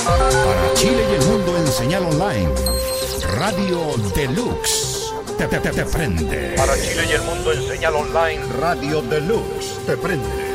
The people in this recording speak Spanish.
Para Chile y el mundo en señal online. Radio Deluxe. Te prende. Para Chile y el mundo en señal online. Radio Deluxe. Te prende.